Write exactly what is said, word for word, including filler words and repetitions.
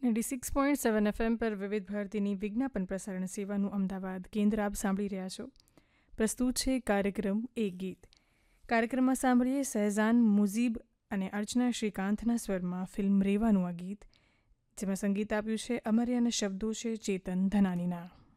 Ninety six point seven F M પર વિવિધ ભારતીની વિજ્ઞાપન પ્રસારણ સેવાનું અમદાવાદ કેન્દ્ર આપ સાંભળી રહ્યા છો. પ્રસ્તુત છે કાર્યક્રમ એક ગીત. કાર્યક્રમમાં સાંભળીએ સહેજાન મુઝીબ અને અર્ચના શ્રીકાંતના સ્વરમાં ફિલ્મ રેવાનું આ ગીત, જેમાં સંગીત આપ્યું છે અમર્યાના શબ્દો છે ચેતન ધનાનીના.